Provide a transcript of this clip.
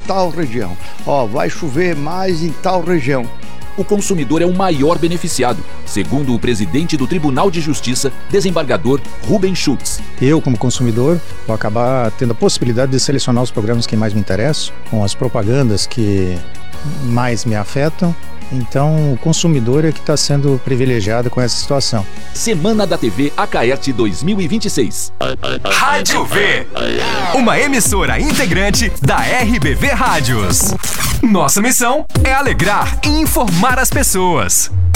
tal região. Ó, vai chover mais em tal região. O consumidor é o maior beneficiado, segundo o presidente do Tribunal de Justiça, desembargador Rubem Schultz. Eu, como consumidor, vou acabar tendo a possibilidade de selecionar os programas que mais me interessam, com as propagandas que mais me afetam. Então, o consumidor é que está sendo privilegiado com essa situação. Semana da TV Acaerte 2026. Rádio V, uma emissora integrante da RBV Rádios. Nossa missão é alegrar e informar as pessoas.